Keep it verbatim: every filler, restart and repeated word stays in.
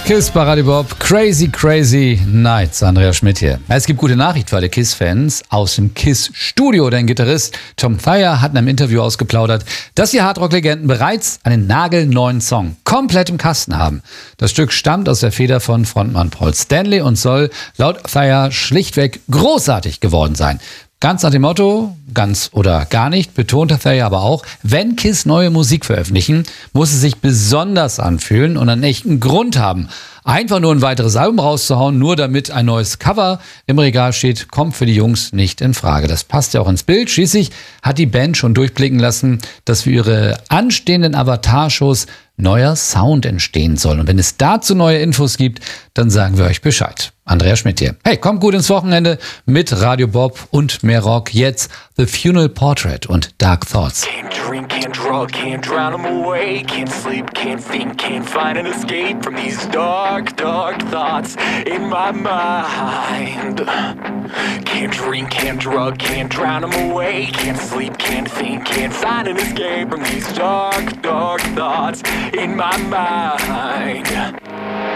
Kiss bei Radio Bob, Crazy Crazy Nights. Andreas Schmidt hier. Es gibt gute Nachricht für alle Kiss-Fans aus dem Kiss-Studio. Denn Gitarrist Tom Thayer hat in einem Interview ausgeplaudert, dass die Hardrock-Legenden bereits einen nagelneuen Song komplett im Kasten haben. Das Stück stammt aus der Feder von Frontmann Paul Stanley und soll laut Thayer schlichtweg großartig geworden sein. Ganz nach dem Motto, ganz oder gar nicht, betonte Thayer aber auch, wenn Kiss neue Musik veröffentlichen, muss es sich besonders anfühlen und einen echten Grund haben. Einfach nur ein weiteres Album rauszuhauen, nur damit ein neues Cover im Regal steht, kommt für die Jungs nicht in Frage. Das passt ja auch ins Bild. Schließlich hat die Band schon durchblicken lassen, dass für ihre anstehenden Avatar-Shows neuer Sound entstehen soll. Und wenn es dazu neue Infos gibt, dann sagen wir euch Bescheid. Andreas Schmidt hier. Hey, kommt gut ins Wochenende mit Radio Bob und mehr Rock. Jetzt The Funeral Portrait und Dark Thoughts. Can't drink, can't drug, can't drown them away. Can't sleep, can't think, can't find an escape from these dark, dark thoughts in my mind. Can't drink, can't drug, can't drown them away. Can't sleep, can't think, can't find an escape from these dark, dark thoughts in my mind.